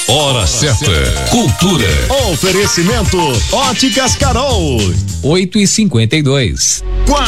Hora certa. Cultura. Oferecimento Óticas Carol. 8h52.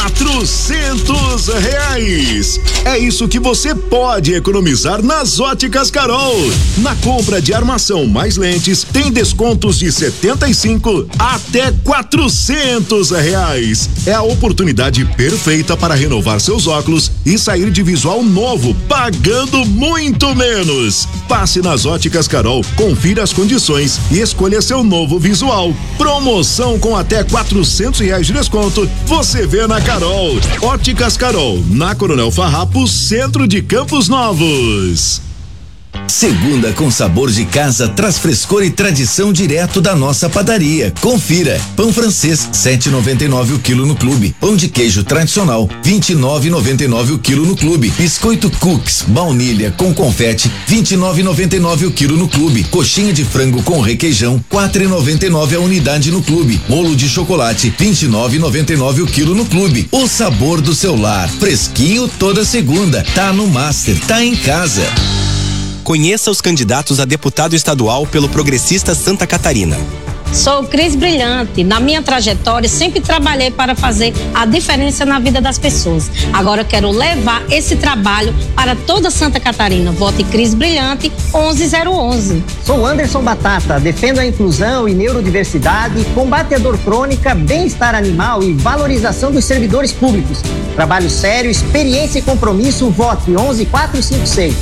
R$400. É isso que você pode economizar nas Óticas Carol. Na compra de armação mais lentes, tem descontos de 75 até R$400. É a oportunidade perfeita para renovar seus óculos e sair de visual novo, pagando muito menos. Passe nas Óticas Carol, confira as condições e escolha seu novo visual. Promoção com até R$400 de desconto. Você vê na Carol. Óticas Carol, na Coronel Farrapo, centro de Campos Novos. Segunda com sabor de casa traz frescor e tradição direto da nossa padaria. Confira. Pão francês 7,99 o quilo no clube. Pão de queijo tradicional 29,99 o quilo no clube. Biscoito Cooks baunilha com confete 29,99 o quilo no clube. Coxinha de frango com requeijão 4,99 a unidade no clube. Bolo de chocolate 29,99 o quilo no clube. O sabor do seu lar, fresquinho toda segunda. Tá no Master, tá em casa. Conheça os candidatos a deputado estadual pelo Progressista Santa Catarina. Sou Cris Brilhante. Na minha trajetória, sempre trabalhei para fazer a diferença na vida das pessoas. Agora eu quero levar esse trabalho para toda Santa Catarina. Vote Cris Brilhante 11011. Sou Anderson Batata. Defendo a inclusão e neurodiversidade, combate à dor crônica, bem-estar animal e valorização dos servidores públicos. Trabalho sério, experiência e compromisso. Vote 11456.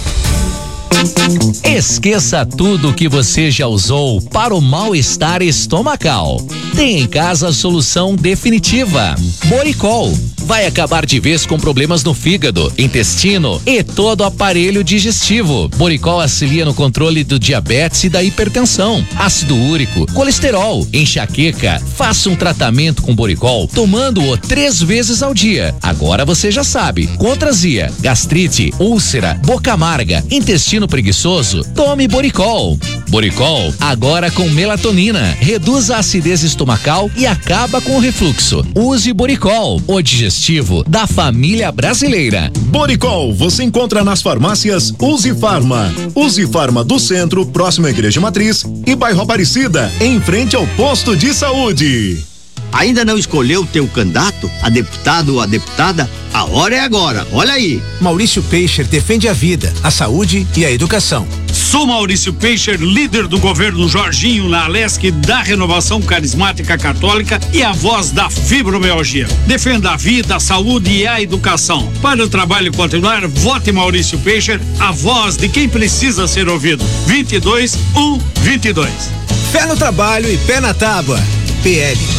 Esqueça tudo que você já usou para o mal-estar estomacal. Tem em casa a solução definitiva. Boricol. Vai acabar de vez com problemas no fígado, intestino e todo o aparelho digestivo. Boricol auxilia no controle do diabetes e da hipertensão, ácido úrico, colesterol, enxaqueca. Faça um tratamento com Boricol, tomando-o 3 vezes ao dia. Agora você já sabe. Contra azia, gastrite, úlcera, boca amarga, intestino preguiçoso, tome Boricol. Boricol, agora com melatonina, reduz a acidez estomacal e acaba com o refluxo. Use Boricol, o digestivo da família brasileira. Boricol você encontra nas farmácias Use Farma. Use Farma do Centro, próximo à Igreja Matriz, e bairro Aparecida, em frente ao posto de saúde. Ainda não escolheu teu candidato a deputado ou a deputada? A hora é agora, olha aí. Maurício Peixe defende a vida, a saúde e a educação. Sou Maurício Peixe, líder do governo Jorginho na Alesc da Renovação Carismática Católica e a voz da fibromialgia. Defenda a vida, a saúde e a educação. Para o trabalho continuar, vote Maurício Peixe, a voz de quem precisa ser ouvido. 22 122. Fé no trabalho e pé na tábua. PL.